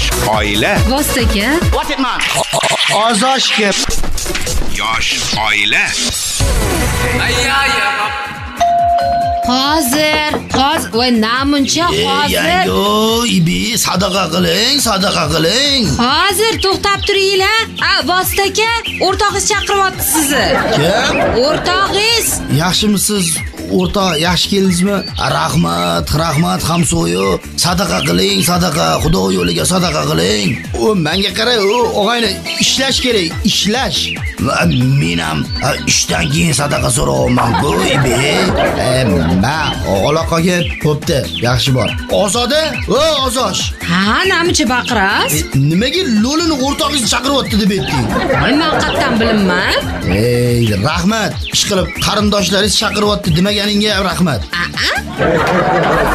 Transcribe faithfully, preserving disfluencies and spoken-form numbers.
oila. Vostaka. What it man? Ozoshga. Yosh oila. Hozir, hozir, voy namuncha hozir. Yango, ibi sadaqa qiling, sadaqa qiling. Hozir to'xtab turinglar. A, Vostaka, o'rtog'ingiz chaqiryapti sizni. Kim? O'rtog'ingiz. Yaxshimisiz? O'rtoq, yaxshi keldingizmi? Rahmat, rahmat hamsoyo. Sadaqa qiling, sadaqa, Xudo yo'liga sadaqa qiling. O menga qarang, o og'ayni ishlash kerak, ishlash. Men ham ishdan keyin sadaqa so'rayman-ku, ibi. Men aloqaga bo'pti, yaxshi bor. Ozoda, o Ozosh. Ha, namuncha baqirasiz? Nimaga lo'lini o'rtog'ingiz chaqiryapti deb aytding? Men qayerdan bilaman? Ey, rahmat. Ish qilib qarindoshlaringiz chaqiryapti demak. Yaningga rahmat. A-a.